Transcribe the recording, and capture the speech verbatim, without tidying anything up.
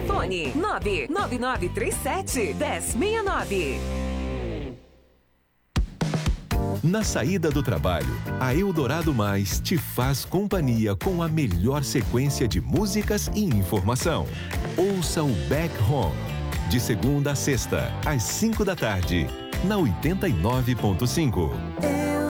Telefone nove nove nove três sete, um zero seis nove. Na saída do trabalho, a Eldorado Mais te faz companhia com a melhor sequência de músicas e informação. Ouça o Back Home, de segunda a sexta, às cinco da tarde, na oitenta e nove ponto cinco.